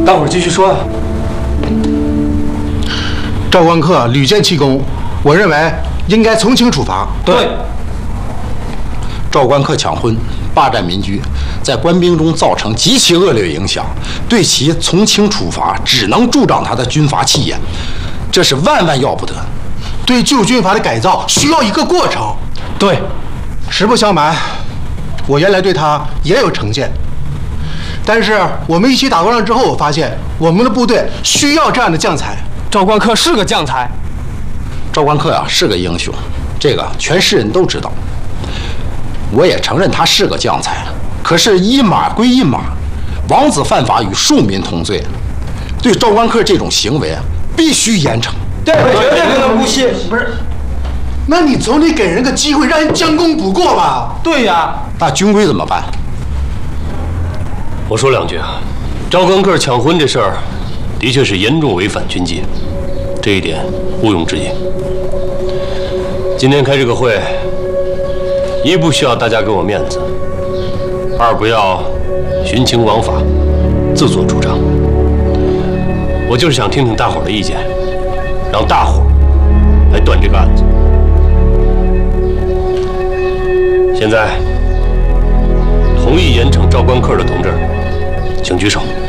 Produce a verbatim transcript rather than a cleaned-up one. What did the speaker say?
大伙儿继续说啊。 赵关克屡建奇功，我认为应该从轻处罚。 对。 赵关克抢婚，霸占民居，在官兵中造成极其恶劣影响，对其从轻处罚只能助长他的军阀气焰，这是万万要不得。 对旧军阀的改造需要一个过程。 对， 实不相瞒，我原来对他也有成见，但是我们一起打过仗之后，我发现我们的部队需要这样的将才。 赵关克是个将才。 赵关克啊是个英雄，这个全市人都知道。我也承认他是个将才，可是一码归一码，王子犯法与庶民同罪。对赵关克这种行为必须严惩。 对，绝对不能姑息。 不是，那你总得给人个机会，让人将功补过吧？ 对呀。 那军规怎么办？ 我说两句啊，赵关克抢婚这事儿，的确是严重违反军纪，这一点毋庸置疑。今天开这个会，一不需要大家给我面子，二不要徇情枉法，自作主张。我就是想听听大伙儿的意见，让大伙儿来断这个案子。现在同意严惩赵关克的同志，请举手。